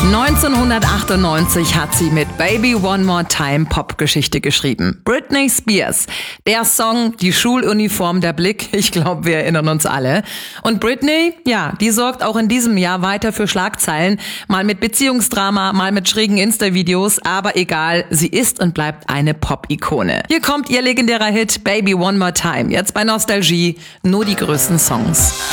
1998 hat sie mit Baby One More Time Popgeschichte geschrieben. Britney Spears. Der Song, die Schuluniform, der Blick. Ich glaube, wir erinnern uns alle. Und Britney, ja, die sorgt auch in diesem Jahr weiter für Schlagzeilen. Mal mit Beziehungsdrama, mal mit schrägen Insta-Videos. Aber egal, sie ist und bleibt eine Pop-Ikone. Hier kommt ihr legendärer Hit Baby One More Time. Jetzt bei Nostalgie nur die größten Songs.